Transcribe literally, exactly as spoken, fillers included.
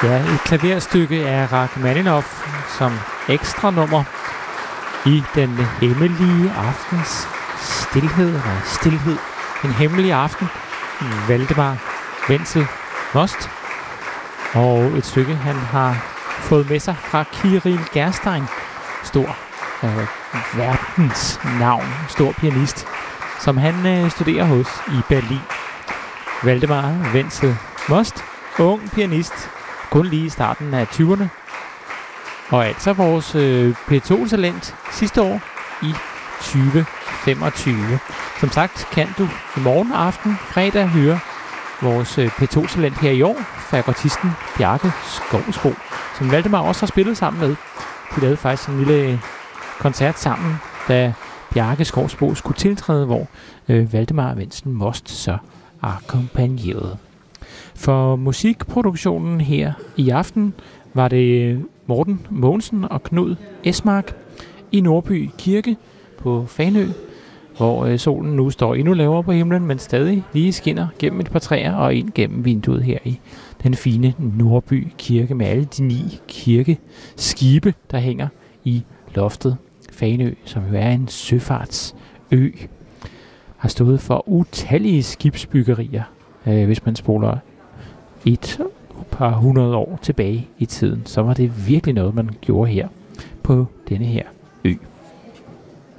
Ja, et klaverstykke af Rachmaninoff som ekstra nummer i den hemmelige aftens stilhed, eller stilhed. En hemmelig aften. Valdemar Wenzel Most. Og et stykke, han har fået med sig fra Kirill Gerstein. Stor øh, verdens navn, stor pianist, som han øh, studerer hos i Berlin. Valdemar Wenzel Most, ung pianist, kun lige i starten af tyverne. Og altså vores øh, P to-talent sidste år i tyve femogtyve. Som sagt kan du i morgen aften, fredag, høre vores øh, P to-talent her i år, fagotisten Bjarke Skovsbo, som Valdemar også har spillet sammen med. De lavede faktisk en lille koncert sammen, da Bjarke Skovsbo skulle tiltræde, hvor øh, Valdemar Wenzel Most så akkompagnerede. For musikproduktionen her i aften var det Morten Mogensen og Knud Esmark i Nordby Kirke på Fanø, hvor øh, solen nu står endnu lavere på himlen, men stadig lige skinner gennem et par træer og ind gennem vinduet her i den fine Nordby Kirke med alle de ni kirkeskibe, der hænger i loftet. Fanø, som jo er en søfartsø, har stået for utallige skibsbyggerier, øh, hvis man spoler et par hundrede år tilbage i tiden. Så var det virkelig noget, man gjorde her på denne her ø.